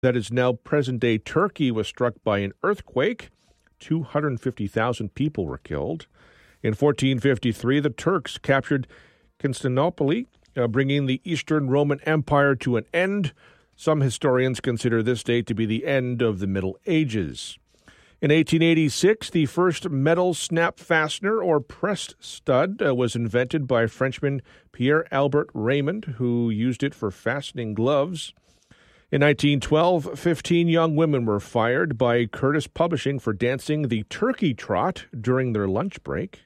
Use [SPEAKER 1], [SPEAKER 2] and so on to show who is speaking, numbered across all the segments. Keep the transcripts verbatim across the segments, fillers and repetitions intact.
[SPEAKER 1] that is now present-day Turkey was struck by an earthquake. two hundred fifty thousand people were killed. In fourteen fifty-three, the Turks captured Constantinople, uh, bringing the Eastern Roman Empire to an end. Some historians consider this date to be the end of the Middle Ages. In eighteen eighty-six, the first metal snap fastener or pressed stud uh, was invented by Frenchman Pierre Albert Raymond, who used it for fastening gloves. In nineteen twelve, fifteen young women were fired by Curtis Publishing for dancing the turkey trot during their lunch break.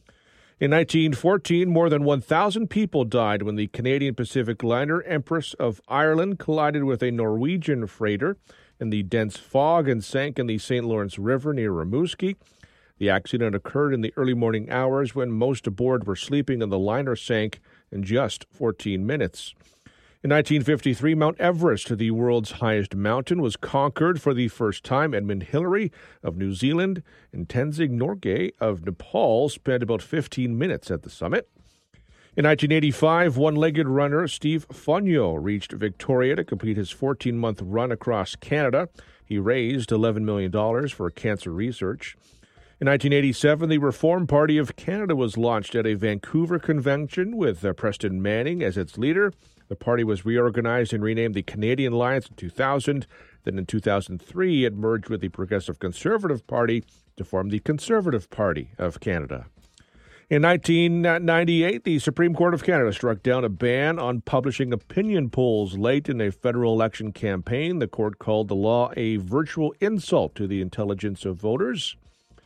[SPEAKER 1] In nineteen fourteen, more than one thousand people died when the Canadian Pacific liner Empress of Ireland collided with a Norwegian freighter in the dense fog and sank in the Saint Lawrence River near Rimouski. The accident occurred in the early morning hours when most aboard were sleeping, and the liner sank in just fourteen minutes. In nineteen fifty-three, Mount Everest, the world's highest mountain, was conquered for the first time. Edmund Hillary of New Zealand and Tenzing Norgay of Nepal spent about fifteen minutes at the summit. In nineteen eighty-five, one-legged runner Steve Fonyo reached Victoria to complete his fourteen-month run across Canada. He raised eleven million dollars for cancer research. In nineteen eighty-seven, the Reform Party of Canada was launched at a Vancouver convention with uh, Preston Manning as its leader. The party was reorganized and renamed the Canadian Alliance in two thousand. Then in two thousand three, it merged with the Progressive Conservative Party to form the Conservative Party of Canada. In nineteen ninety-eight, the Supreme Court of Canada struck down a ban on publishing opinion polls late in a federal election campaign. The court called the law a virtual insult to the intelligence of voters.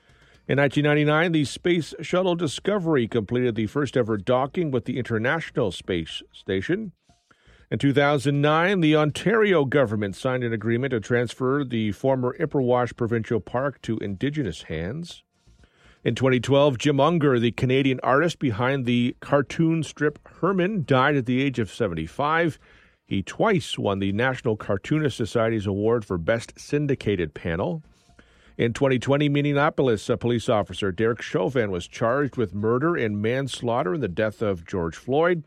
[SPEAKER 1] In nineteen ninety-nine, the Space Shuttle Discovery completed the first-ever docking with the International Space Station. In two thousand nine, the Ontario government signed an agreement to transfer the former Ipperwash Provincial Park to Indigenous hands. In twenty twelve, Jim Unger, the Canadian artist behind the cartoon strip Herman, died at the age of seventy-five. He twice won the National Cartoonist Society's Award for Best Syndicated Panel. In twenty twenty, Minneapolis, a police officer Derek Chauvin was charged with murder and manslaughter in the death of George Floyd.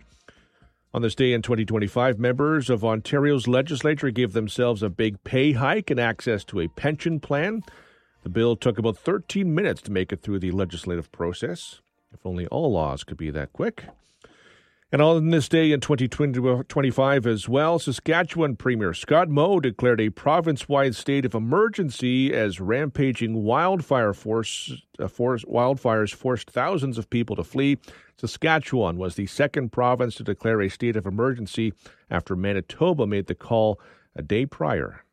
[SPEAKER 1] On this day in twenty twenty-five, members of Ontario's legislature gave themselves a big pay hike and access to a pension plan. The bill took about thirteen minutes to make it through the legislative process. If only all laws could be that quick. And on this day in twenty twenty-five as well, Saskatchewan Premier Scott Moe declared a province-wide state of emergency as rampaging wildfire force, uh, force, wildfires forced thousands of people to flee. Saskatchewan was the second province to declare a state of emergency after Manitoba made the call a day prior.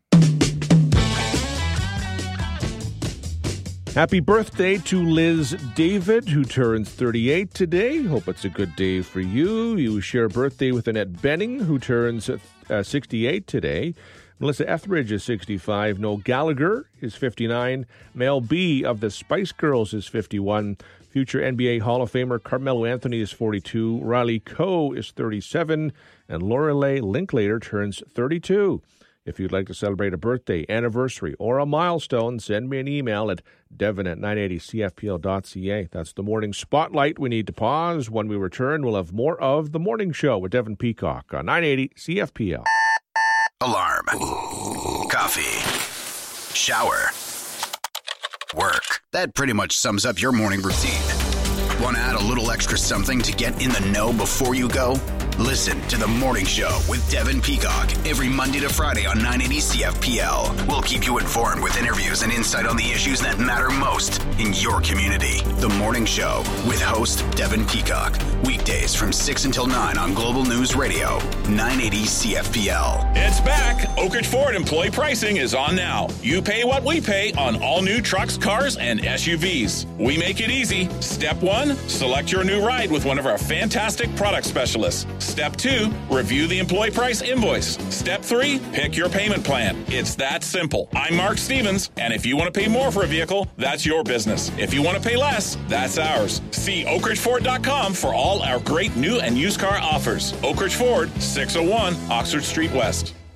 [SPEAKER 1] Happy birthday to Liz David, who turns thirty-eight today. Hope it's a good day for you. You share a birthday with Annette Benning, who turns uh, sixty-eight today. Melissa Etheridge is sixty-five. Noel Gallagher is fifty-nine. Mel B of the Spice Girls is fifty-one. Future N B A Hall of Famer Carmelo Anthony is forty-two. Riley Coe is thirty-seven. And Lorelei Linklater turns thirty-two. If you'd like to celebrate a birthday, anniversary, or a milestone, send me an email at devon at nine eighty c f p l dot c a. That's the morning spotlight. We need to pause. When we return, we'll have more of The Morning Show with Devon Peacock on nine eighty C F P L.
[SPEAKER 2] Alarm. Coffee. Shower. Work. That pretty much sums up your morning routine. Want to add a little extra something to get in the know before you go? Listen to The Morning Show with Devon Peacock every Monday to Friday on nine eighty C F P L. We'll keep you informed with interviews and insight on the issues that matter most in your community. The Morning Show with host Devon Peacock. Weekdays from six until nine on Global News Radio, nine eighty C F P L.
[SPEAKER 3] It's back. Oak Ridge Ford employee pricing is on now. You pay what we pay on all new trucks, cars, and S U Vs. We make it easy. Step one, select your new ride with one of our fantastic product specialists. Step two, review the employee price invoice. Step three, pick your payment plan. It's that simple. I'm Mark Stevens, and if you want to pay more for a vehicle, that's your business. If you want to pay less, that's ours. See oak ridge ford dot com for all our great new and used car offers. Oak Ridge Ford, six oh one Oxford Street West.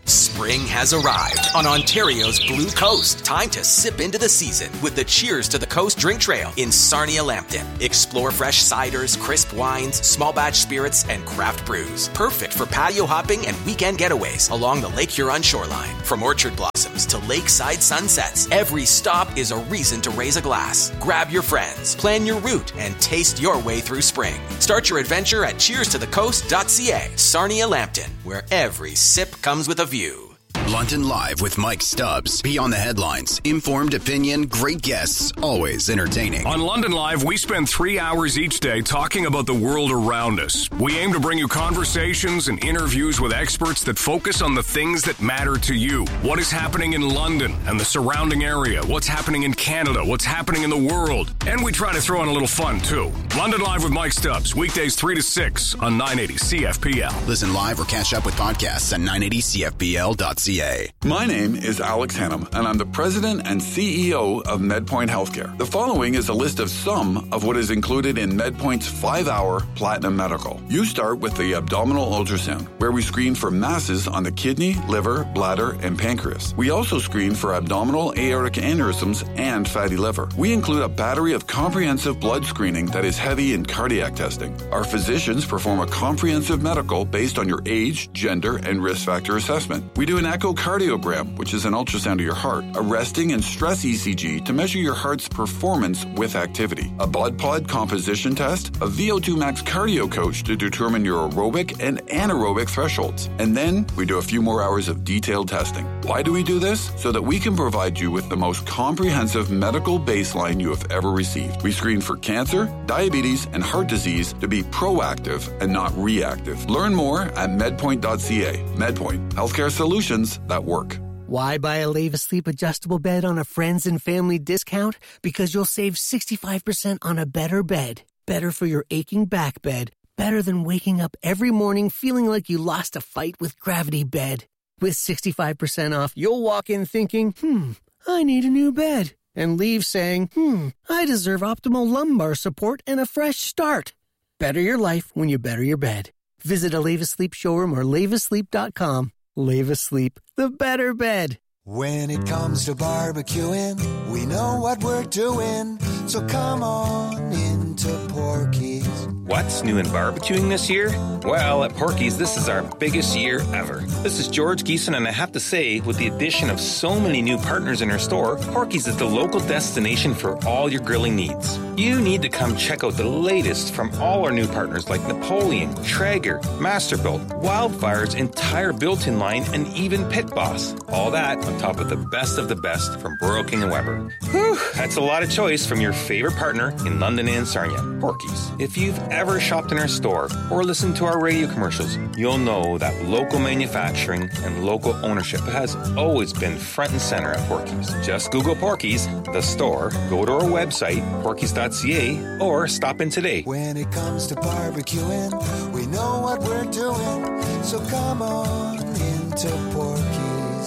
[SPEAKER 4] Spring has arrived on Ontario's Blue Coast. Time to sip into the season with the Cheers to the Coast drink trail in Sarnia-Lambton. Explore fresh ciders, crisp wines, small batch spirits, and craft brews. Perfect for patio hopping and weekend getaways along the Lake Huron shoreline. From orchard blossoms to lakeside sunsets, every stop is a reason to raise a glass. Grab your friends, plan your route, and taste your way through spring. Start your adventure at cheers to the coast dot c a. Sarnia-Lambton, where every sip comes with a view.
[SPEAKER 2] London Live with Mike Stubbs. Beyond the headlines, informed opinion, great guests, always entertaining.
[SPEAKER 5] On London Live, we spend three hours each day talking about the world around us. We aim to bring you conversations and interviews with experts that focus on the things that matter to you. What is happening in London and the surrounding area? What's happening in Canada? What's happening in the world? And we try to throw in a little fun, too. London Live with Mike Stubbs, weekdays three to six on nine eighty C F P L.
[SPEAKER 2] Listen live or catch up with podcasts at nine eighty C F P L dot C A.
[SPEAKER 6] My name is Alex Hannum, and I'm the president and C E O of MedPoint Healthcare. The following is a list of some of what is included in MedPoint's five-hour Platinum Medical. You start with the abdominal ultrasound, where we screen for masses on the kidney, liver, bladder, and pancreas. We also screen for abdominal aortic aneurysms and fatty liver. We include a battery of comprehensive blood screening that is heavy in cardiac testing. Our physicians perform a comprehensive medical based on your age, gender, and risk factor assessment. We do an echocardiogram, which is an ultrasound of your heart, a resting and stress E C G to measure your heart's performance with activity, a blood pod composition test, a V O two max cardio coach to determine your aerobic and anaerobic thresholds. And then we do a few more hours of detailed testing. Why do we do this? So that we can provide you with the most comprehensive medical baseline you have ever received. We screen for cancer, diabetes, and heart disease to be proactive and not reactive. Learn more at medpoint dot c a. MedPoint, healthcare solutions that work.
[SPEAKER 7] Why buy a Leva Sleep adjustable bed on a friends and family discount? Because you'll save sixty-five percent on a better bed. Better for your aching back bed. Better than waking up every morning feeling like you lost a fight with Gravity Bed. With sixty-five percent off, you'll walk in thinking, hmm, I need a new bed. And leave saying, hmm, I deserve optimal lumbar support and a fresh start. Better your life when you better your bed. Visit a Leva Sleep showroom or leva sleep dot com. Leva Sleep, the better bed.
[SPEAKER 8] When it comes to barbecuing, we know what we're doing. So come on into Porky's.
[SPEAKER 9] What's new in barbecuing this year? Well, at Porky's, this is our biggest year ever. This is George Geeson, and I have to say, with the addition of so many new partners in our store, Porky's is the local destination for all your grilling needs. You need to come check out the latest from all our new partners like Napoleon, Traeger, Masterbuilt, Wildfire's entire built-in line, and even Pit Boss. All that on top of the best of the best from Burrow King and Weber. Whew, that's a lot of choice from your favorite partner in London and Sarnia, Porky's. If you've ever shopped in our store or listened to our radio commercials, you'll know that local manufacturing and local ownership has always been front and center at Porky's. Just Google Porky's, the store, go to our website, porkys dot c a, or stop in today.
[SPEAKER 8] When it comes to barbecuing, we know what we're doing, so come on into Porky's.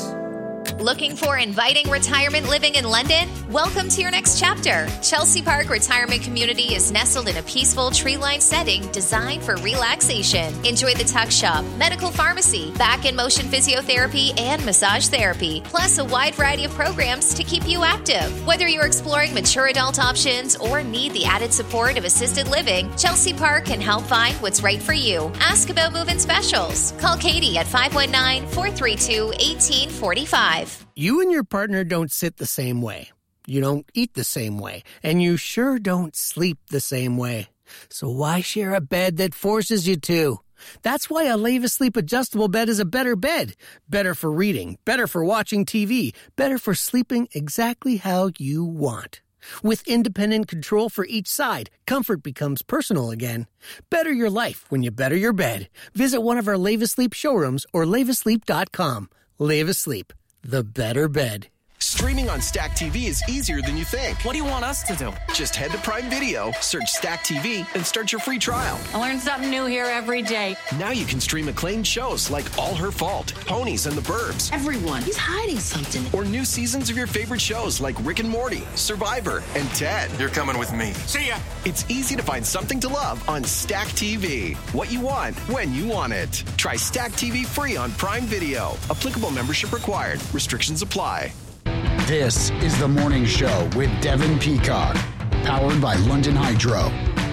[SPEAKER 10] Looking for inviting retirement living in London? Welcome to your next chapter. Chelsea Park Retirement Community is nestled in a peaceful tree-lined setting designed for relaxation. Enjoy the tuck shop, medical pharmacy, back and motion physiotherapy, and massage therapy, plus a wide variety of programs to keep you active. Whether you're exploring mature adult options or need the added support of assisted living, Chelsea Park can help find what's right for you. Ask about move-in specials. Call Katie at five one nine, four three two, one eight four five.
[SPEAKER 7] You and your partner don't sit the same way. You don't eat the same way. And you sure don't sleep the same way. So why share a bed that forces you to? That's why a Leva Sleep adjustable bed is a better bed. Better for reading, better for watching T V, better for sleeping exactly how you want. With independent control for each side, comfort becomes personal again. Better your life when you better your bed. Visit one of our Leva Sleep showrooms or leva sleep dot com. Leva Sleep, the better bed.
[SPEAKER 11] Streaming on Stack T V is easier than you think.
[SPEAKER 12] What do you want us to do?
[SPEAKER 11] Just head to Prime Video, search Stack T V, and start your free trial.
[SPEAKER 12] I learn something new here every day.
[SPEAKER 11] Now you can stream acclaimed shows like All Her Fault, Ponies, and the Burbs.
[SPEAKER 12] Everyone, he's hiding something.
[SPEAKER 11] Or new seasons of your favorite shows like Rick and Morty, Survivor, and Ted.
[SPEAKER 13] You're coming with me.
[SPEAKER 11] See ya! It's easy to find something to love on Stack T V. What you want, when you want it. Try Stack T V free on Prime Video. Applicable membership required. Restrictions apply.
[SPEAKER 14] This is The Morning Show with Devin Peacock, powered by London Hydro.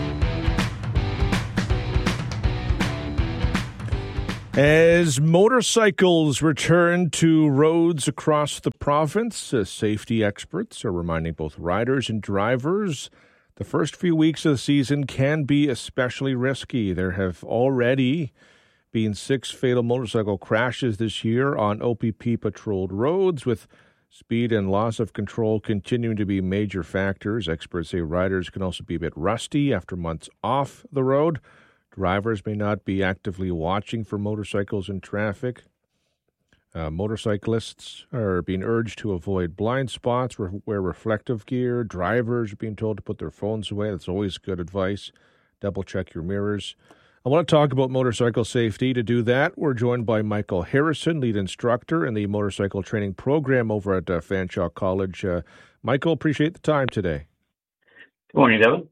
[SPEAKER 1] As motorcycles return to roads across the province, uh, safety experts are reminding both riders and drivers the first few weeks of the season can be especially risky. There have already been six fatal motorcycle crashes this year on O P P-patrolled roads, with speed and loss of control continuing to be major factors. Experts say riders can also be a bit rusty after months off the road. Drivers may not be actively watching for motorcycles in traffic. Uh, motorcyclists are being urged to avoid blind spots, re- wear reflective gear. Drivers are being told to put their phones away. That's always good advice. Double check your mirrors. I want to talk about motorcycle safety. To do that, we're joined by Michael Harrison, lead instructor in the motorcycle training program over at uh, Fanshawe College. Uh, Michael, appreciate the time today.
[SPEAKER 15] Good morning, Devin.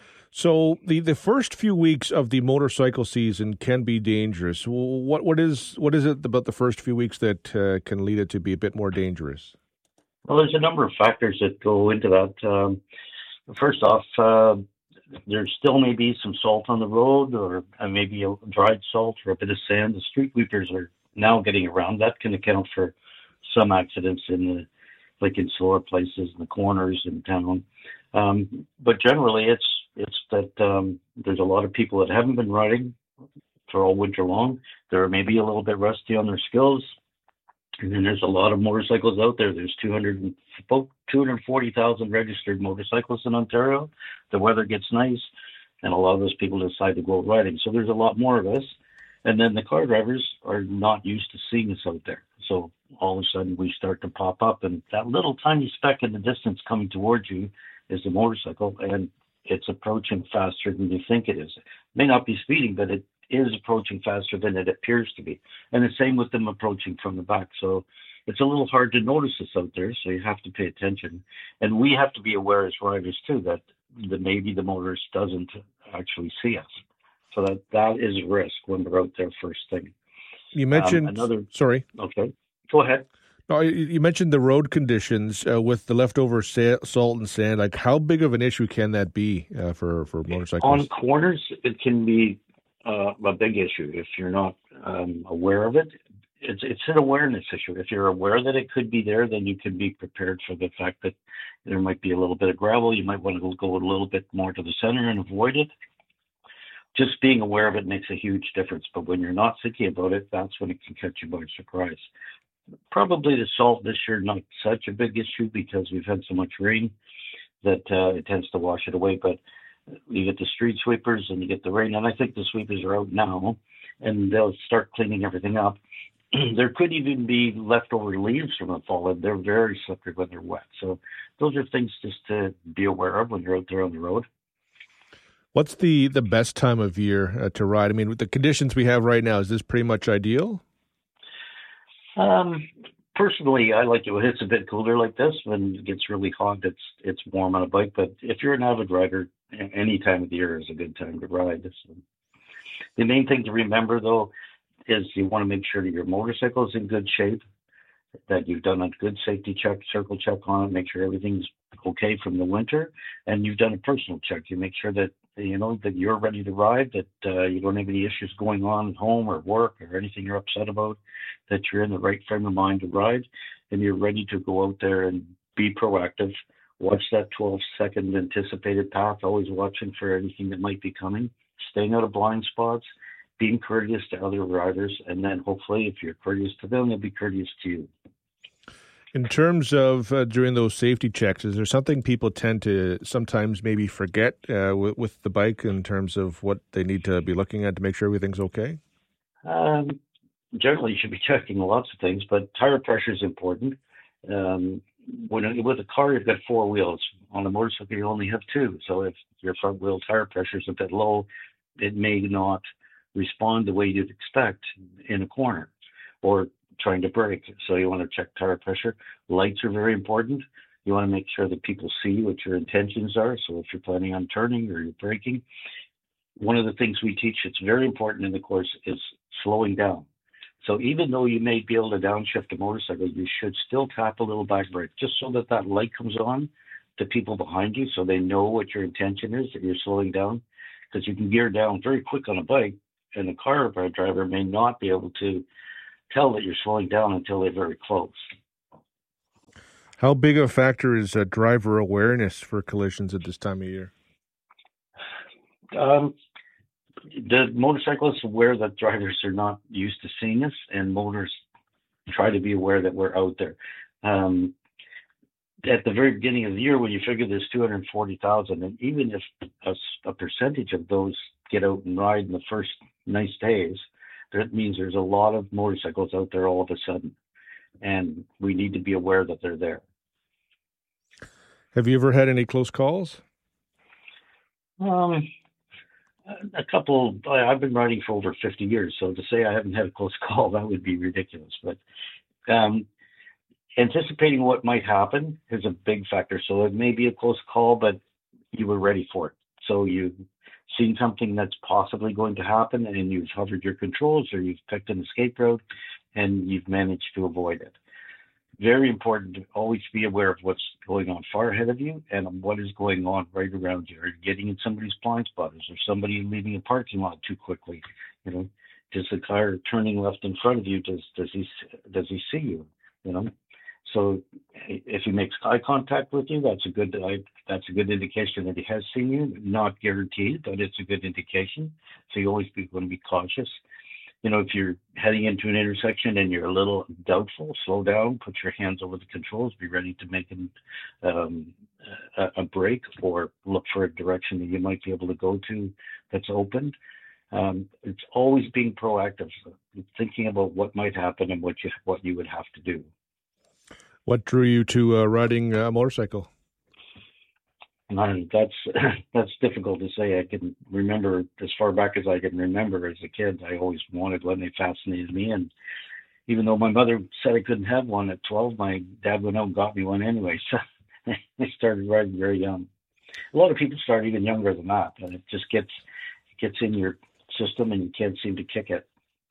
[SPEAKER 1] So the, the first few weeks of the motorcycle season can be dangerous. What what is what is it about the first few weeks that uh, can lead it to be a bit more dangerous?
[SPEAKER 15] Well, there's a number of factors that go into that. Um, first off, uh, there still may be some salt on the road, or uh, maybe a dried salt or a bit of sand. The street sweepers are now getting around. That can account for some accidents in the, like in slower places, in the corners in town. Um, but generally, it's it's that um, there's a lot of people that haven't been riding for all winter long. They're maybe a little bit rusty on their skills. And then there's a lot of motorcycles out there. There's two hundred, about two hundred forty thousand registered motorcyclists in Ontario. The weather gets nice, and a lot of those people decide to go riding. So there's a lot more of us. And then the car drivers are not used to seeing us out there. So all of a sudden we start to pop up, and that little tiny speck in the distance coming towards you is a motorcycle, and it's approaching faster than you think it is. It may not be speeding, but it is approaching faster than it appears to be. And the same with them approaching from the back. So it's a little hard to notice this out there, so you have to pay attention. And we have to be aware as riders, too, that the, maybe the motorist doesn't actually see us. So that, that is a risk when we're out there first thing.
[SPEAKER 1] You mentioned...
[SPEAKER 15] Um, another.
[SPEAKER 1] Sorry.
[SPEAKER 15] Okay. Go ahead.
[SPEAKER 1] No, you mentioned the road conditions uh, with the leftover sa- salt and sand. Like, how big of an issue can that be uh, for, for motorcyclists?
[SPEAKER 15] On corners, it can be uh, a big issue if you're not um, aware of it. It's it's an awareness issue. If you're aware that it could be there, then you can be prepared for the fact that there might be a little bit of gravel. You might want to go a little bit more to the center and avoid it. Just being aware of it makes a huge difference. But when you're not thinking about it, that's when it can catch you by surprise. Probably the salt this year, not such a big issue because we've had so much rain that uh, it tends to wash it away. But you get the street sweepers and you get the rain. And I think the sweepers are out now and they'll start cleaning everything up. There could even be leftover leaves from the fall, and they're very slippery when they're wet. So those are things just to be aware of when you're out there on the road.
[SPEAKER 1] What's the, the best time of year uh, to ride? I mean, with the conditions we have right now, is this pretty much ideal?
[SPEAKER 15] Um, personally, I like it when it's a bit cooler like this. When it gets really hot, it's it's warm on a bike. But if you're an avid rider, any time of the year is a good time to ride. So the main thing to remember, though, is you want to make sure that your motorcycle is in good shape, that you've done a good safety check, circle check on it, make sure everything's okay from the winter, and you've done a personal check. You make sure that you know that you're ready to ride, that uh, you don't have any issues going on at home or work or anything you're upset about, that you're in the right frame of mind to ride, and you're ready to go out there and be proactive. Watch that twelve second anticipated path, always watching for anything that might be coming, staying out of blind spots, being courteous to other riders, and then hopefully if you're courteous to them, they'll be courteous to you.
[SPEAKER 1] In terms of uh, doing those safety checks, is there something people tend to sometimes maybe forget uh, w- with the bike in terms of what they need to be looking at to make sure everything's okay?
[SPEAKER 15] Um, generally, you should be checking lots of things, but tire pressure is important. Um, when with a car, you've got four wheels. On a motorcycle, you only have two. So if your front wheel tire pressure is a bit low, it may not respond the way you'd expect in a corner or trying to brake. So you want to check tire pressure. Lights are very important. You want to make sure that people see what your intentions are. So if you're planning on turning or you're braking, one of the things we teach that's very important in the course is slowing down. So even though you may be able to downshift a motorcycle, you should still tap a little back brake just so that that light comes on to people behind you so they know what your intention is, that you're slowing down. Because you can gear down very quick on a bike, and a car driver may not be able to tell that you're slowing down until they're very close.
[SPEAKER 1] How big a factor is uh, driver awareness for collisions at this time of year?
[SPEAKER 15] Um, the motorcyclists are aware that drivers are not used to seeing us, and motors try to be aware that we're out there. Um, at the very beginning of the year, when you figure there's two hundred forty thousand, and even if a, a percentage of those get out and ride in the first nice days, that means there's a lot of motorcycles out there all of a sudden, and we need to be aware that they're there.
[SPEAKER 1] Have you ever had any close calls?
[SPEAKER 15] Um, a couple. I've been riding for over fifty years, so to say I haven't had a close call, that would be ridiculous. But um, anticipating what might happen is a big factor. So it may be a close call, but you were ready for it. So you've seen something that's possibly going to happen, and you've hovered your controls, or you've picked an escape route, and you've managed to avoid it. Very important to always be aware of what's going on far ahead of you and what is going on right around you. Are you getting in somebody's blind spot? Is there somebody leaving a parking lot too quickly? You know, does the car turning left in front of you, does does he does he see you? You know, so if he makes eye contact with you, that's a good that's a good indication that he has seen you. Not guaranteed, but it's a good indication. So you always be, want to be cautious. You know, if you're heading into an intersection and you're a little doubtful, slow down, put your hands over the controls, be ready to make an, um, a, a break or look for a direction that you might be able to go to that's open. Um, it's always being proactive, thinking about what might happen and what you what you would have to do.
[SPEAKER 1] What drew you to uh, riding a motorcycle?
[SPEAKER 15] And that's that's difficult to say. I can remember as far back as I can remember as a kid. I always wanted one. They fascinated me, and even though my mother said I couldn't have one at twelve, my dad went out and got me one anyway. So I started riding very young. A lot of people start even younger than that, and it just gets it gets in your system, and you can't seem to kick it.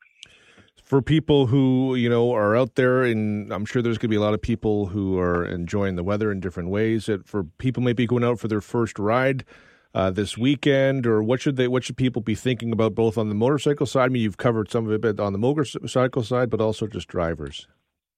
[SPEAKER 1] For people who, you know, are out there, and I'm sure there's going to be a lot of people who are enjoying the weather in different ways. That for people maybe going out for their first ride uh, this weekend, or what should they, what should people be thinking about, both on the motorcycle side? I mean, you've covered some of it, but on the motorcycle side, but also just drivers.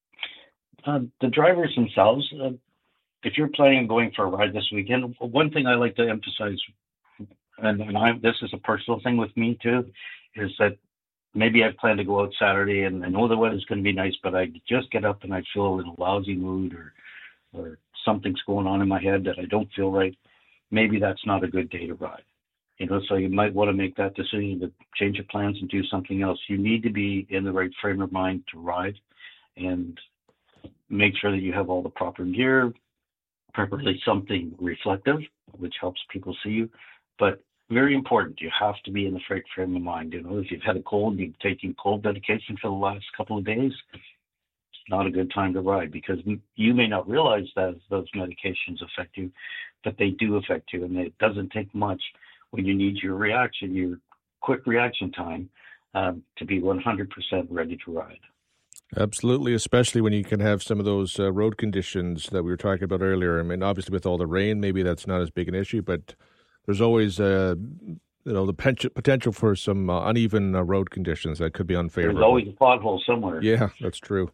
[SPEAKER 15] Uh, the drivers themselves. Uh, if you're planning on going for a ride this weekend, one thing I like to emphasize, and, and I, this is a personal thing with me too, is that maybe I plan to go out Saturday and I know the weather's going to be nice, but I just get up and I feel in a lousy mood, or or something's going on in my head that I don't feel right. Maybe that's not a good day to ride. You know, so you might want to make that decision to change your plans and do something else. You need to be in the right frame of mind to ride, and make sure that you have all the proper gear, preferably something reflective, which helps people see you. But very important, you have to be in the right frame of mind. You know, if you've had a cold and you've taken cold medication for the last couple of days, it's not a good time to ride, because you may not realize that those medications affect you, but they do affect you. And it doesn't take much when you need your reaction, your quick reaction time, um, to be one hundred percent ready to ride.
[SPEAKER 1] Absolutely, especially when you can have some of those uh, road conditions that we were talking about earlier. I mean, obviously with all the rain, maybe that's not as big an issue, but there's always, uh, you know, the potential for some uh, uneven uh, road conditions that could be unfavorable.
[SPEAKER 15] There's always a pothole somewhere.
[SPEAKER 1] Yeah, that's true.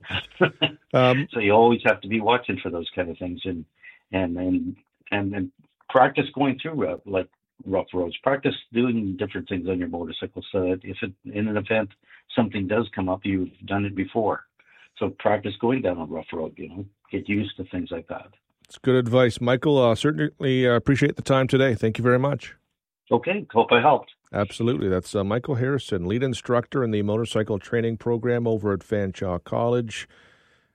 [SPEAKER 1] um,
[SPEAKER 15] so you always have to be watching for those kind of things, and and and and, and practice going through uh, like rough roads. Practice doing different things on your motorcycle, so that if it, in an event something does come up, you've done it before. So practice going down a rough road. You know, get used to things like that.
[SPEAKER 1] It's good advice, Michael. Uh, certainly uh, appreciate the time today. Thank you very much.
[SPEAKER 15] Okay, hope I helped.
[SPEAKER 1] Absolutely. That's uh, Michael Harrison, lead instructor in the motorcycle training program over at Fanshawe College.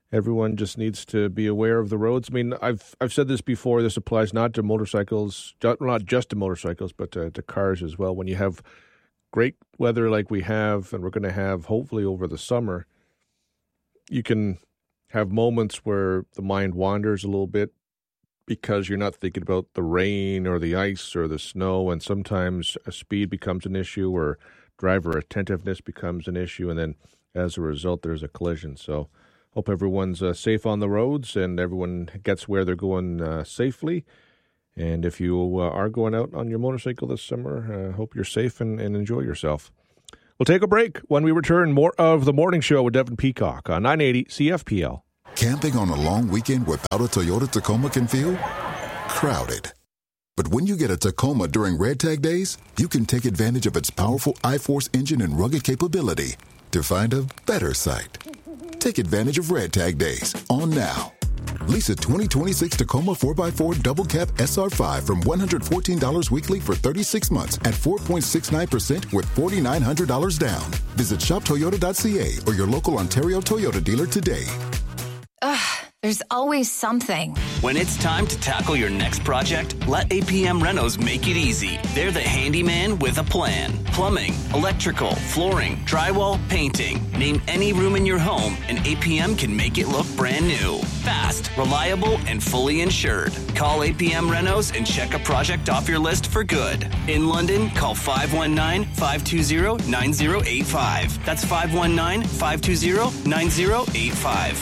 [SPEAKER 1] everyone just needs to be aware of the roads. I mean, I've I've said this before. This applies not to motorcycles, not just to motorcycles, but to, to cars as well. When you have great weather like we have, and we're going to have hopefully over the summer, you can have moments where the mind wanders a little bit because you're not thinking about the rain or the ice or the snow, and sometimes a speed becomes an issue or driver attentiveness becomes an issue, and then as a result, there's a collision. So hope everyone's uh, safe on the roads and everyone gets where they're going uh, safely. And if you uh, are going out on your motorcycle this summer, uh, hope you're safe and, and enjoy yourself. We'll take a break. When we return, more of The Morning Show with Devin Peacock on nine eighty C F P L.
[SPEAKER 13] Camping on a long weekend without a Toyota Tacoma can feel crowded. But when you get a Tacoma during Red Tag Days, you can take advantage of its powerful iForce engine and rugged capability to find a better site. Take advantage of Red Tag Days on now. Lease a twenty twenty-six Tacoma four by four Double Cab S R five from one hundred fourteen dollars weekly for thirty-six months at four point six nine percent with four thousand nine hundred dollars down. Visit shop toyota dot c a or your local Ontario Toyota dealer today.
[SPEAKER 16] Ugh, there's always something.
[SPEAKER 17] When it's time to tackle your next project, let A P M Renos make it easy. They're the handyman with a plan. Plumbing, electrical, flooring, drywall, painting. Name any room in your home and A P M can make it look brand new. Fast, reliable, and fully insured. Call A P M Renos and check a project off your list for good. In London, call five one nine, five two zero, nine zero eight five. That's five one nine, five two zero, nine zero eight five.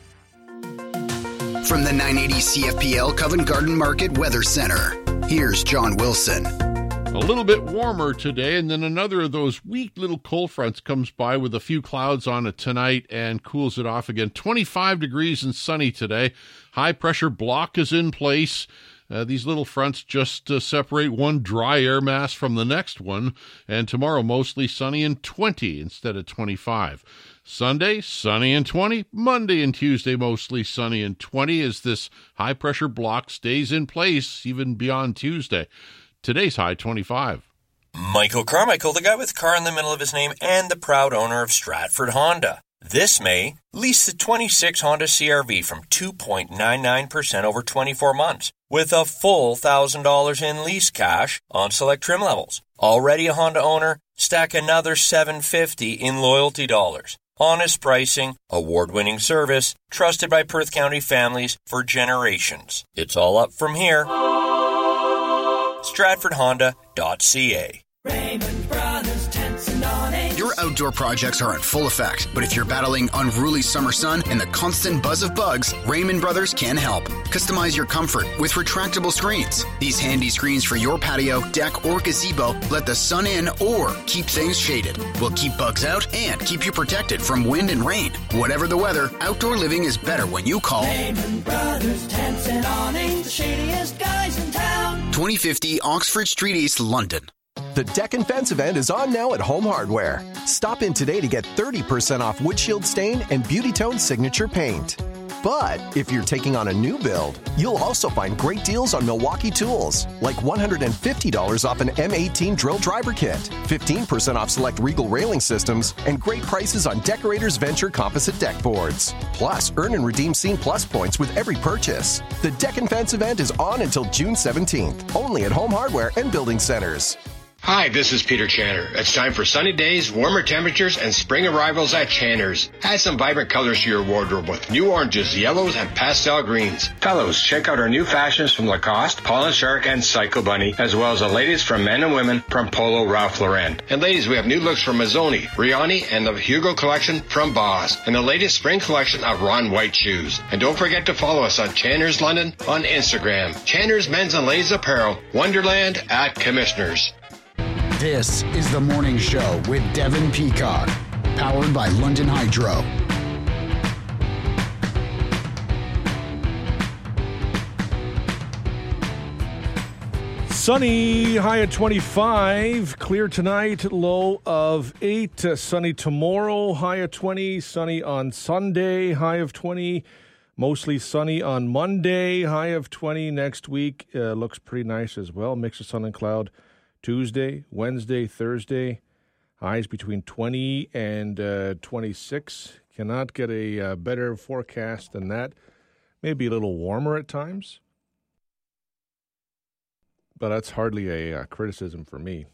[SPEAKER 2] From the nine eighty C F P L Covent Garden Market Weather Center, here's John Wilson.
[SPEAKER 18] A little bit warmer today, and then another of those weak little cold fronts comes by with a few clouds on it tonight and cools it off again. twenty-five degrees and sunny today. High pressure block is in place. Uh, these little fronts just uh, separate one dry air mass from the next one, and tomorrow mostly sunny and twenty instead of twenty-five. Sunday, sunny and twenty. Monday and Tuesday, mostly sunny and twenty as this high-pressure block stays in place even beyond Tuesday. Today's high, twenty-five.
[SPEAKER 19] Michael Carmichael, the guy with car in the middle of his name and the proud owner of Stratford Honda. This May, lease the twenty-six Honda C R V from two point nine nine percent over twenty-four months with a full one thousand dollars in lease cash on select trim levels. Already a Honda owner? Stack another seven hundred fifty dollars in loyalty dollars. Honest pricing, award-winning service, trusted by Perth County families for generations. It's all up from here. Stratford Honda dot c a.
[SPEAKER 2] Raymond Brothers Tents and Awnings. Your outdoor projects are in full effect, but if you're battling unruly summer sun and the constant buzz of bugs, Raymond Brothers can help. Customize your comfort with retractable screens. These handy screens for your patio, deck, or gazebo let the sun in or keep things shaded. Will keep bugs out and keep you protected from wind and rain. Whatever the weather, outdoor living is better when you call
[SPEAKER 8] Raymond Brothers Tents and Awnings, the shadiest guys in town.
[SPEAKER 2] twenty fifty Oxford Street East, London.
[SPEAKER 11] The Deck and Fence event is on now at Home Hardware. Stop in today to get thirty percent off windshield stain and Beauty Tone signature paint. But if you're taking on a new build, you'll also find great deals on Milwaukee tools, like one hundred fifty dollars off an M eighteen drill driver kit, fifteen percent off select Regal railing systems, and great prices on Decorators Venture composite deck boards. Plus, earn and redeem Scene Plus points with every purchase. The Deck and Fence event is on until June seventeenth, only at Home Hardware and Building Centers.
[SPEAKER 20] Hi, this is Peter Channer. It's time for sunny days, warmer temperatures, and spring arrivals at Channer's. Add some vibrant colors to your wardrobe with new oranges, yellows, and pastel greens. Fellows, check out our new fashions from Lacoste, Paul and Shark, and Psycho Bunny, as well as the latest from men and women from Polo Ralph Lauren. And ladies, we have new looks from Mazzoni, Riani, and the Hugo collection from Boss, and the latest spring collection of Ron White shoes. And don't forget to follow us on Channer's London on Instagram. Channer's Men's and Ladies Apparel, Wonderland at Commissioners.
[SPEAKER 14] This is The Morning Show with Devin Peacock, powered by London Hydro.
[SPEAKER 1] Sunny, high at twenty-five. Clear tonight, low of eight. Uh, sunny tomorrow, high at twenty. Sunny on Sunday, high of twenty. Mostly sunny on Monday, high of twenty. Next week uh, looks pretty nice as well. Mix of sun and cloud. Tuesday, Wednesday, Thursday, highs between twenty and uh, twenty-six. Cannot get a uh, better forecast than that. Maybe a little warmer at times. But that's hardly a uh, criticism for me.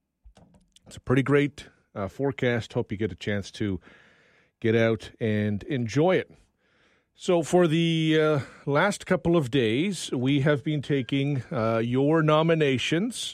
[SPEAKER 1] It's a pretty great uh, forecast. Hope you get a chance to get out and enjoy it. So for the uh, last couple of days, we have been taking uh, your nominations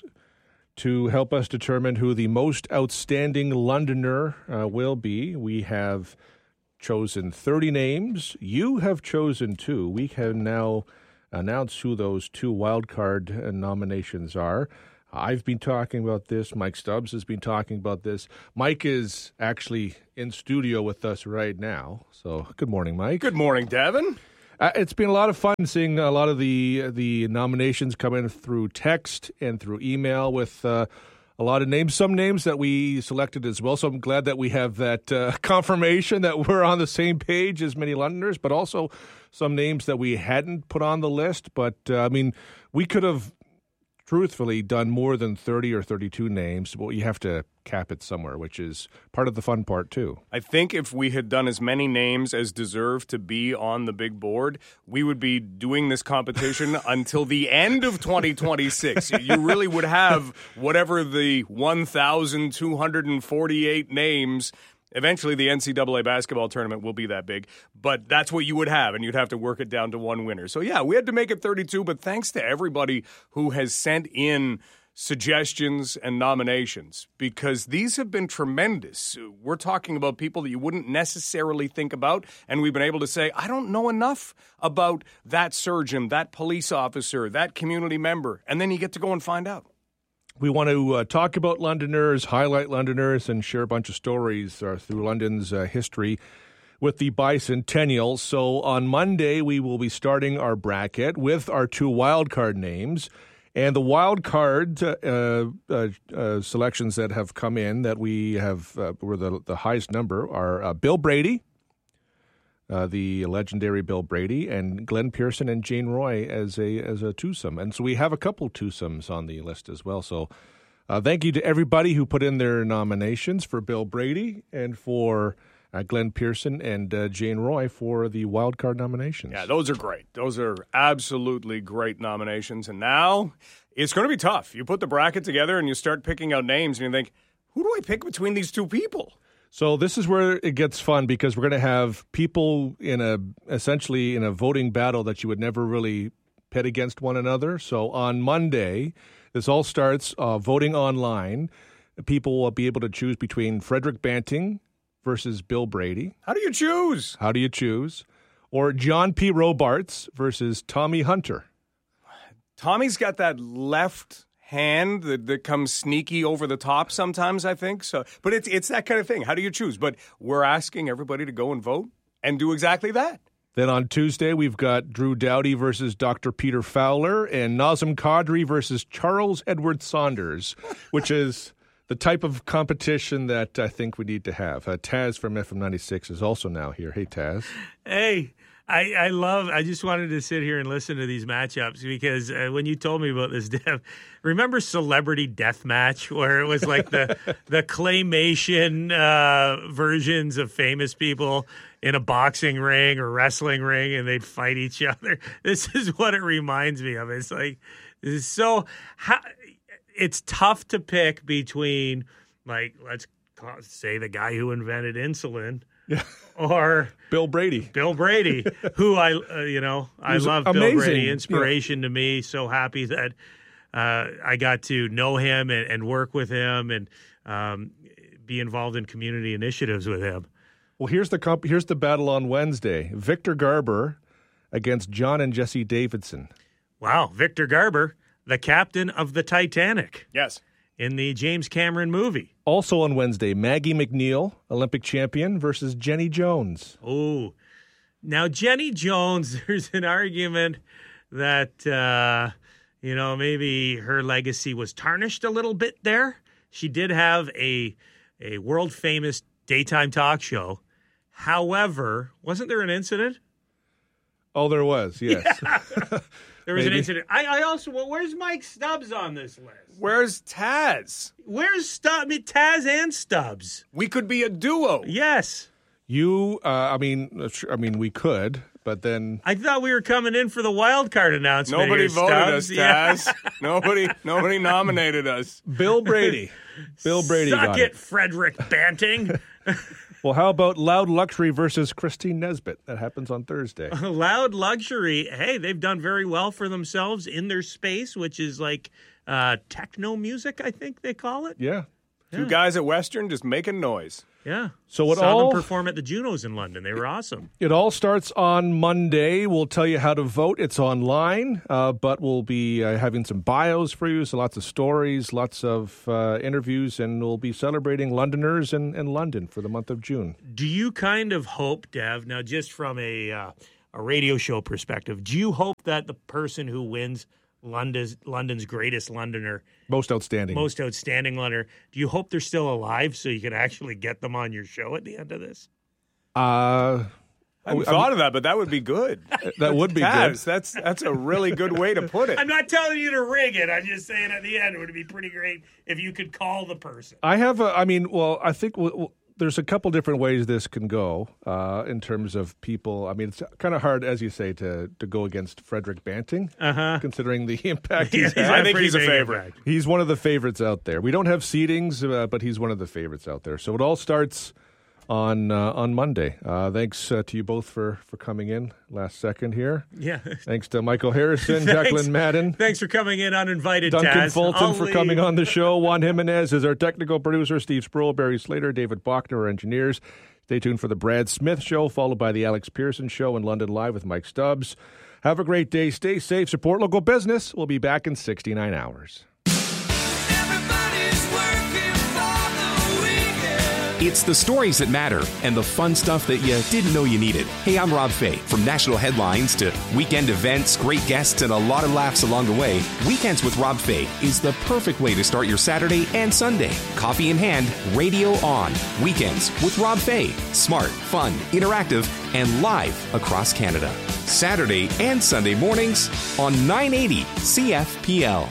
[SPEAKER 1] to help us determine who the most outstanding Londoner uh, will be. We have chosen thirty names. You have chosen two. We can now announce who those two wildcard nominations are. I've been talking about this. Mike Stubbs has been talking about this. Mike is actually in studio with us right now. So good morning, Mike.
[SPEAKER 21] Good morning, Devin.
[SPEAKER 1] Uh, it's been a lot of fun seeing a lot of the the nominations come in through text and through email with uh, a lot of names, some names that we selected as well. So I'm glad that we have that uh, confirmation that we're on the same page as many Londoners, but also some names that we hadn't put on the list. But, uh, I mean, we could have truthfully done more than thirty or thirty-two names, but you have to cap it somewhere, which is part of the fun part too.
[SPEAKER 21] I think if we had done as many names as deserve to be on the big board, we would be doing this competition until the end of twenty twenty-six. You really would have whatever the one thousand two hundred forty-eight names. Eventually, the N C double A basketball tournament will be that big, but that's what you would have, and you'd have to work it down to one winner. So, yeah, we had to make it thirty-two, but thanks to everybody who has sent in suggestions and nominations, because these have been tremendous. We're talking about people that you wouldn't necessarily think about, and we've been able to say, I don't know enough about that surgeon, that police officer, that community member, and then you get to go and find out.
[SPEAKER 1] We want to uh, talk about Londoners, highlight Londoners, and share a bunch of stories uh, through London's uh, history with the bicentennial. So on Monday, we will be starting our bracket with our two wildcard names. And the wildcard uh, uh, uh, selections that have come in that we have, uh, were the, the highest number, are uh, Bill Brady, Uh, the legendary Bill Brady, and Glenn Pearson and Jane Roy as a as a twosome. And so we have a couple twosomes on the list as well. So uh, thank you to everybody who put in their nominations for Bill Brady and for uh, Glenn Pearson and uh, Jane Roy for the wild card nominations.
[SPEAKER 21] Yeah, those are great. Those are absolutely great nominations. And now it's going to be tough. You put the bracket together and you start picking out names and you think, who do I pick between these two people?
[SPEAKER 1] So this is where it gets fun, because we're going to have people in a essentially in a voting battle that you would never really pit against one another. So on Monday, this all starts uh, voting online. People will be able to choose between Frederick Banting versus Bill Brady.
[SPEAKER 21] How do you choose?
[SPEAKER 1] How do you choose? Or John P. Robarts versus Tommy Hunter.
[SPEAKER 21] Tommy's got that left hand that, that comes sneaky over the top sometimes, I think. So, but it's it's that kind of thing. How do you choose? But we're asking everybody to go and vote and do exactly that.
[SPEAKER 1] Then on Tuesday, we've got Drew Doughty versus Doctor Peter Fowler and Nazem Kadri versus Charles Edward Saunders, which is the type of competition that I think we need to have. Uh, Taz from F M ninety-six is also now here. Hey, Taz.
[SPEAKER 22] Hey. I, I love, I just wanted to sit here and listen to these matchups because uh, when you told me about this, Dev, remember Celebrity Deathmatch, where it was like the, the claymation uh, versions of famous people in a boxing ring or wrestling ring and they'd fight each other? This is what it reminds me of. It's like, it's so, how, it's tough to pick between, like, let's call, say the guy who invented insulin. Yeah. Or
[SPEAKER 1] Bill Brady.
[SPEAKER 22] Bill Brady, who I, uh, you know, I love
[SPEAKER 1] amazing.
[SPEAKER 22] Bill Brady. Inspiration yeah. to me. So happy that uh, I got to know him and, and work with him and um, be involved in community initiatives with him.
[SPEAKER 1] Well, here's the comp- here's the battle on Wednesday. Victor Garber against John and Jesse Davidson.
[SPEAKER 22] Wow. Victor Garber, the captain of the Titanic.
[SPEAKER 21] Yes.
[SPEAKER 22] In the James Cameron movie.
[SPEAKER 1] Also on Wednesday, Maggie McNeil, Olympic champion, versus Jenny Jones.
[SPEAKER 22] Oh, now Jenny Jones, there's an argument that, uh, you know, maybe her legacy was tarnished a little bit there. She did have a a world-famous daytime talk show. However, wasn't there an incident?
[SPEAKER 1] Oh, there was, yes.
[SPEAKER 22] Yeah. There was Maybe. an incident. I, I also, well, where's Mike Stubbs on this list?
[SPEAKER 21] Where's Taz?
[SPEAKER 22] Where's Stubbs? I mean, Taz and Stubbs.
[SPEAKER 21] We could be a duo.
[SPEAKER 22] Yes.
[SPEAKER 1] You, uh, I mean, I mean, we could, but then
[SPEAKER 22] I thought we were coming in for the wild card announcement.
[SPEAKER 21] Nobody
[SPEAKER 22] here,
[SPEAKER 21] voted
[SPEAKER 22] Stubbs.
[SPEAKER 21] us,
[SPEAKER 22] Yeah.
[SPEAKER 21] Taz. nobody, nobody nominated us.
[SPEAKER 1] Bill Brady. Bill Brady
[SPEAKER 22] Suck
[SPEAKER 1] got
[SPEAKER 22] it,
[SPEAKER 1] it.
[SPEAKER 22] Frederick Banting.
[SPEAKER 1] Well, how about Loud Luxury versus Christine Nesbitt? That happens on Thursday.
[SPEAKER 22] Loud Luxury. Hey, they've done very well for themselves in their space, which is like uh, techno music, I think they call it.
[SPEAKER 1] Yeah.
[SPEAKER 21] Two
[SPEAKER 22] Yeah.
[SPEAKER 21] guys at Western just making noise.
[SPEAKER 22] Yeah.
[SPEAKER 1] So it
[SPEAKER 22] Saw
[SPEAKER 1] all
[SPEAKER 22] them perform at the Junos in London. They were awesome.
[SPEAKER 1] It all starts on Monday. We'll tell you how to vote. It's online, uh, but we'll be uh, having some bios for you, so lots of stories, lots of uh, interviews, and we'll be celebrating Londoners in, in London for the month of June.
[SPEAKER 22] Do you kind of hope, Dev, now just from a uh, a radio show perspective, do you hope that the person who wins London's London's greatest Londoner,
[SPEAKER 1] Most outstanding.
[SPEAKER 22] most outstanding Londoner, do you hope they're still alive so you can actually get them on your show at the end of this?
[SPEAKER 1] Uh,
[SPEAKER 21] I hadn't
[SPEAKER 1] I
[SPEAKER 21] thought
[SPEAKER 1] mean-
[SPEAKER 21] of that, but that would be good.
[SPEAKER 1] That would be
[SPEAKER 21] Taz,
[SPEAKER 1] good.
[SPEAKER 21] That's that's a really good way to put it.
[SPEAKER 22] I'm not telling you to rig it. I'm just saying at the end it would be pretty great if you could call the person.
[SPEAKER 1] I have a, I mean, well, I think w- w- there's a couple different ways this can go uh, in terms of people. I mean, it's kind of hard, as you say, to, to go against Frederick Banting,
[SPEAKER 22] Uh-huh.
[SPEAKER 1] considering the impact
[SPEAKER 22] Yeah,
[SPEAKER 1] he's
[SPEAKER 22] he's
[SPEAKER 1] had.
[SPEAKER 22] had
[SPEAKER 21] I think
[SPEAKER 22] pretty
[SPEAKER 21] he's a
[SPEAKER 22] big
[SPEAKER 21] favorite.
[SPEAKER 22] impact.
[SPEAKER 1] He's one of the favorites out there. We don't have seedings, uh, but he's one of the favorites out there. So it all starts on uh, on Monday. Uh, thanks uh, to you both for, for coming in last second here.
[SPEAKER 22] Yeah.
[SPEAKER 1] Thanks to Michael Harrison,
[SPEAKER 22] Thanks.
[SPEAKER 1] Jacqueline Madden,
[SPEAKER 22] Thanks for coming in uninvited,
[SPEAKER 1] Duncan
[SPEAKER 22] Taz.
[SPEAKER 1] Fulton
[SPEAKER 22] I'll
[SPEAKER 1] for
[SPEAKER 22] leave.
[SPEAKER 1] coming on the show. Juan Jimenez is our technical producer. Steve Sproul, Barry Slater, David Bachner, our engineers. Stay tuned for the Brad Smith Show, followed by the Alex Pearson Show in London Live with Mike Stubbs. Have a great day. Stay safe. Support local business. We'll be back in sixty-nine hours.
[SPEAKER 3] It's the stories that matter and the fun stuff that you didn't know you needed. Hey, I'm Rob Fay. From national headlines to weekend events, great guests, and a lot of laughs along the way, Weekends with Rob Fay is the perfect way to start your Saturday and Sunday. Coffee in hand, radio on. Weekends with Rob Fay. Smart, fun, interactive, and live across Canada. Saturday and Sunday mornings on nine eighty C F P L.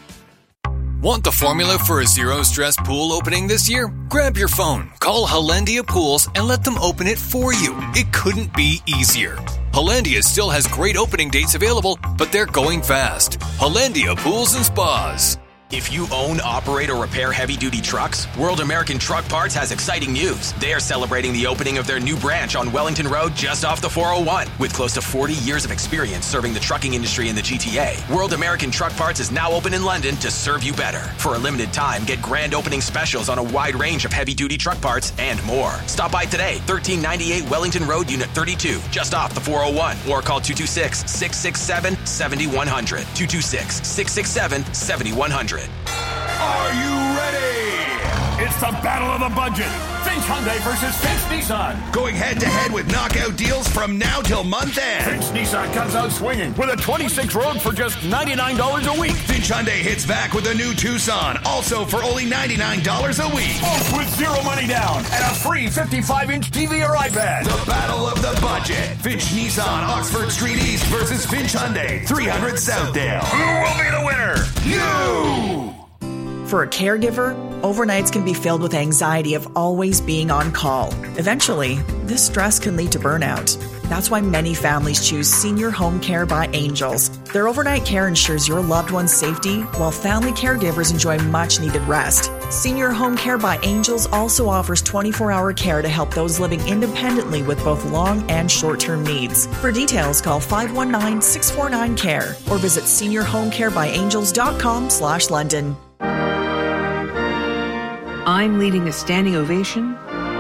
[SPEAKER 4] Want the formula for a zero-stress pool opening this year? Grab your phone, call Hollandia Pools, and let them open it for you. It couldn't be easier. Hollandia still has great opening dates available, but they're going fast. Hollandia Pools and Spas.
[SPEAKER 17] If you own, operate, or repair heavy-duty trucks, World American Truck Parts has exciting news. They are celebrating the opening of their new branch on Wellington Road just off the four oh one. With close to forty years of experience serving the trucking industry in the G T A, World American Truck Parts is now open in London to serve you better. For a limited time, get grand opening specials on a wide range of heavy-duty truck parts and more. Stop by today, thirteen ninety-eight Wellington Road, Unit thirty-two, just off the four oh one, or call two two six, six six seven, seven one zero zero, two two six, six six seven, seven one zero zero.
[SPEAKER 5] Are you ready? It's the battle of the budget. Finch Hyundai versus Finch Nissan.
[SPEAKER 2] Going head to head with knockout deals from now till month end.
[SPEAKER 5] Finch Nissan comes out swinging with a twenty-six Rogue for just ninety-nine dollars a week.
[SPEAKER 2] Finch Hyundai hits back with a new Tucson, also for only ninety-nine dollars a week.
[SPEAKER 5] Both with zero money down and a free fifty-five inch T V or iPad.
[SPEAKER 2] The battle of the budget. Finch Nissan, Oxford Street East versus Finch Hyundai, three hundred Southdale.
[SPEAKER 5] Who will be the winner?
[SPEAKER 2] You!
[SPEAKER 23] For a caregiver, overnights can be filled with anxiety of always being on call. Eventually, this stress can lead to burnout. That's why many families choose Senior Home Care by Angels. Their overnight care ensures your loved one's safety, while family caregivers enjoy much-needed rest. Senior Home Care by Angels also offers twenty-four hour care to help those living independently with both long and short-term needs. For details, call five one nine, six four nine, C A R E or visit senior home care by angels dot com slash London.
[SPEAKER 24] I'm leading a standing ovation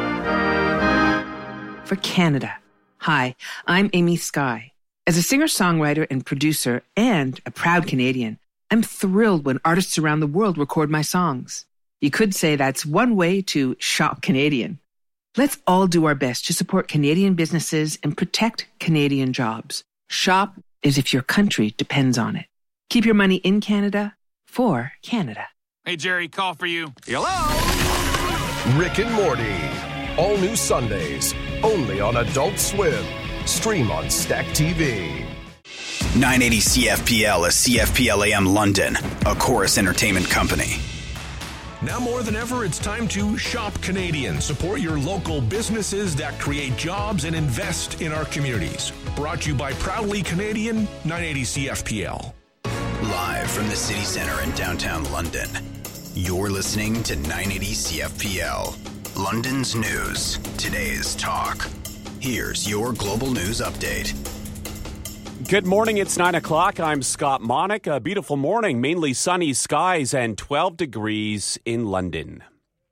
[SPEAKER 24] for Canada. Hi, I'm Amy Skye. As a singer-songwriter and producer and a proud Canadian, I'm thrilled when artists around the world record my songs. You could say that's one way to shop Canadian. Let's all do our best to support Canadian businesses and protect Canadian jobs. Shop as if your country depends on it. Keep your money in Canada for Canada.
[SPEAKER 25] Hey, Jerry, call for you.
[SPEAKER 26] Hello? Rick and Morty. All new Sundays. Only on Adult Swim. Stream on Stack T V.
[SPEAKER 2] nine eighty C F P L is C F P L A M London, a Chorus Entertainment company.
[SPEAKER 6] Now more than ever, it's time to shop Canadian. Support your local businesses that create jobs and invest in our communities. Brought to you by Proudly Canadian, nine eighty C F P L.
[SPEAKER 2] Live from the city centre in downtown London, you're listening to nine eighty C F P L. London's news, today's talk. Here's your global news update.
[SPEAKER 7] Good morning, it's nine o'clock. I'm Scott Monick. A beautiful morning, mainly sunny skies and twelve degrees in London.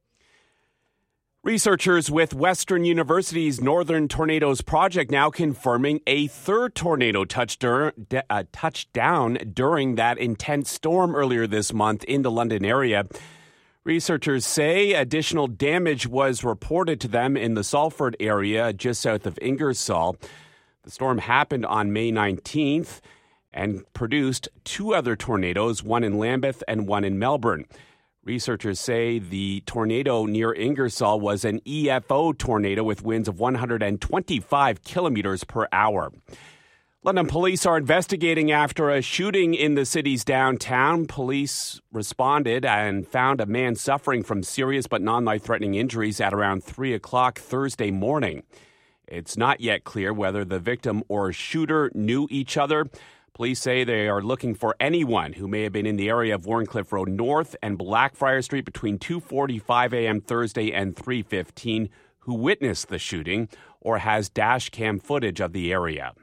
[SPEAKER 7] Researchers with Western University's Northern Tornadoes Project now confirming a third tornado touched, dur- uh, touched down during that intense storm earlier this month in the London area. Researchers say additional damage was reported to them in the Salford area just south of Ingersoll. The storm happened on May nineteenth and produced two other tornadoes, one in Lambeth and one in Melbourne. Researchers say the tornado near Ingersoll was an E F O tornado with winds of one hundred twenty-five kilometers per hour. London police are investigating after a shooting in the city's downtown. Police responded and found a man suffering from serious but non-life-threatening injuries at around three o'clock Thursday morning. It's not yet clear whether the victim or shooter knew each other. Police say they are looking for anyone who may have been in the area of Warncliffe Road North and Blackfriars Street between two forty-five a.m. Thursday and three fifteen who witnessed the shooting or has dash cam footage of the area.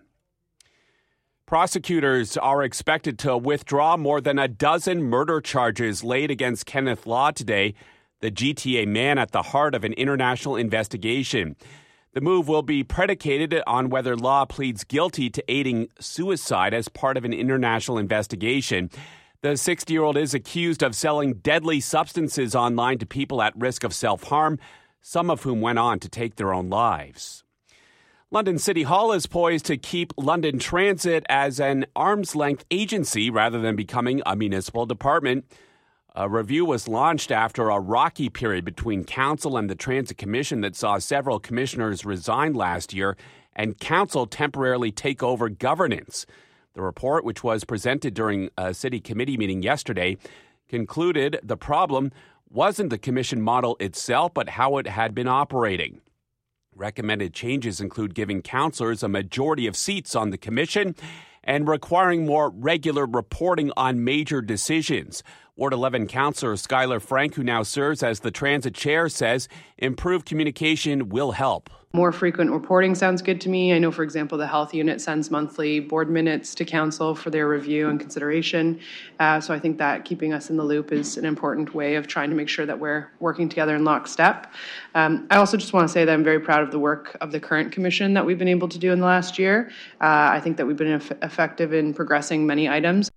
[SPEAKER 7] Prosecutors are expected to withdraw more than a dozen murder charges laid against Kenneth Law today, the G T A man at the heart of an international investigation. The move will be predicated on whether Law pleads guilty to aiding suicide as part of an international investigation. The sixty-year-old is accused of selling deadly substances online to people at risk of self-harm, some of whom went on to take their own lives. London City Hall is poised to keep London Transit as an arm's-length agency rather than becoming a municipal department. A review was launched after a rocky period between Council and the Transit Commission that saw several commissioners resign last year and Council temporarily take over governance. The report, which was presented during a city committee meeting yesterday, concluded the problem wasn't the commission model itself, but how it had been operating. Recommended changes include giving councillors a majority of seats on the commission and requiring more regular reporting on major decisions. Ward eleven councillor Skylar Frank, who now serves as the transit chair, says improved communication will help.
[SPEAKER 9] More frequent reporting sounds good to me. I know, for example, the health unit sends monthly board minutes to council for their review and consideration. Uh, so I think that keeping us in the loop is an important way of trying to make sure that we're working together in lockstep. Um, I also just want to say that I'm very proud of the work of the current commission that we've been able to do in the last year. Uh, I think that we've been eff- effective in progressing many items.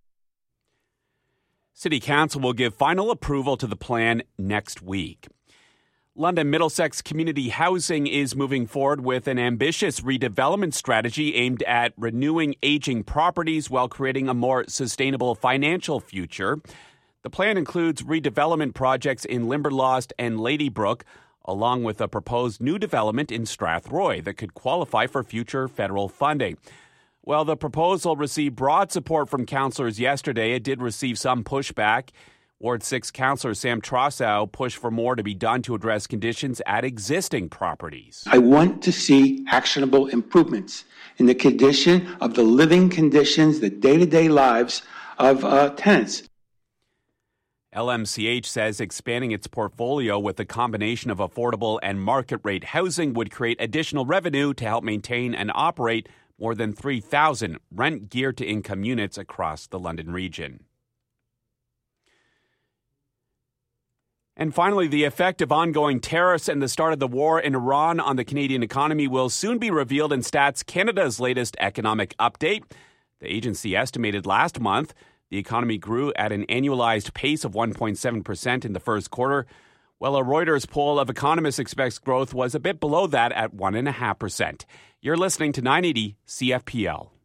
[SPEAKER 7] City Council will give final approval to the plan next week. London Middlesex Community Housing is moving forward with an ambitious redevelopment strategy aimed at renewing aging properties while creating a more sustainable financial future. The plan includes redevelopment projects in Limberlost and Ladybrook, along with a proposed new development in Strathroy that could qualify for future federal funding. While the proposal received broad support from councillors yesterday, it did receive some pushback. Ward six councillor Sam Trossow pushed for more to be done to address conditions at existing properties.
[SPEAKER 10] I want to see actionable improvements in the condition of the living conditions, the day-to-day lives of uh, tenants.
[SPEAKER 7] L M C H says expanding its portfolio with a combination of affordable and market-rate housing would create additional revenue to help maintain and operate more than three thousand rent-geared-to-income units across the London region. And finally, the effect of ongoing tariffs and the start of the war in Iran on the Canadian economy will soon be revealed in Stats Canada's latest economic update. The agency estimated last month the economy grew at an annualized pace of one point seven percent in the first quarter, while a Reuters poll of economists expects growth was a bit below that at one point five percent. You're listening to nine eighty C F P L.